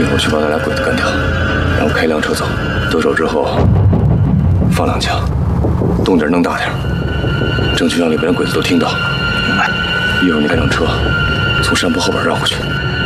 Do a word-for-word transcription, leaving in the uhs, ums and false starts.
会儿去把那俩鬼子干掉，然后开一辆车走。得手之后放两枪，动静弄大点，争取让里边的鬼子都听到。明白。一会儿你开辆车从山坡后边绕过去。